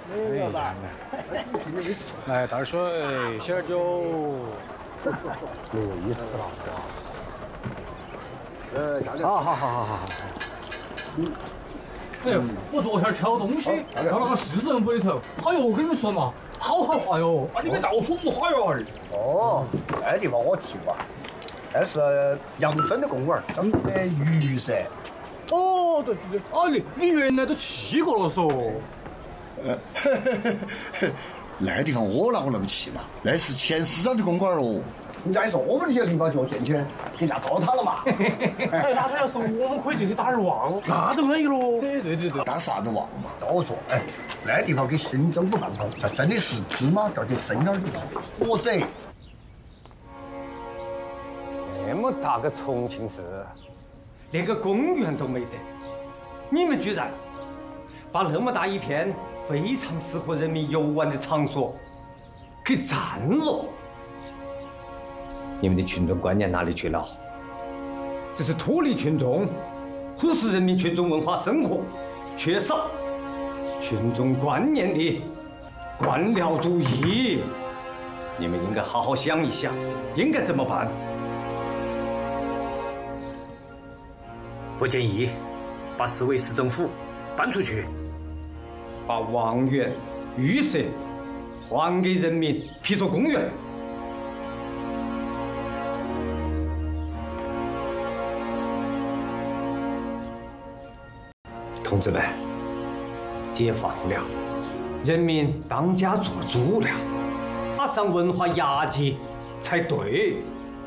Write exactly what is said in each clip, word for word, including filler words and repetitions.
哎呀，来大水，小酒，没有意思了，是吧？呃，好好好好好好。嗯。 哎呦，我昨天挑东西到那个四十人屋里头，哎呦，我跟你们说嘛，好豪华哟！啊，里面到处是花园。 哦，那地方我去过，那是杨森的公园，叫什么鱼噻。 哦，对对对，啊，你你原来都去过了嗦。 呃，那地方我哪个能去嘛？那是前市长的公馆哦。 人家说我们这些立法局进去，人家糟蹋了嘛。 哎，那他要是我们可以进去打点旺，那就可以喽。对对对对， 打啥子旺嘛？ 我说，哎，那地方跟新政府办好，这真的是芝麻掉进针眼里头，哇塞！ 那么大个重庆市， 连个公园都没得，你们居然把那么大一片非常适合人民游玩的场所给占了！你们的群众观念哪里去了？这是脱离群众，忽视人民群众文化生活，缺少群众观念的官僚主义。你们应该好好想一想，应该怎么办？我建议把市委市政府搬出去，把望园、玉社还给人民，辟作公园。同志们，解放了，人民当家作主了，打上文化压级才对。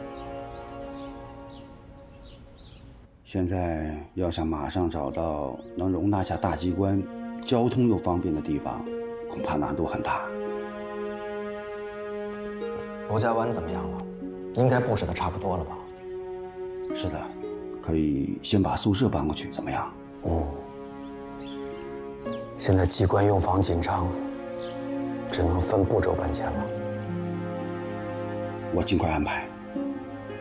现在要想马上找到能容纳下大机关、交通又方便的地方，恐怕难度很大。 罗家湾怎么样了？应该布置的差不多了吧？ 是的，可以先把宿舍搬过去，怎么样？ 哦。现在机关用房紧张，只能分步骤搬迁了。 我尽快安排。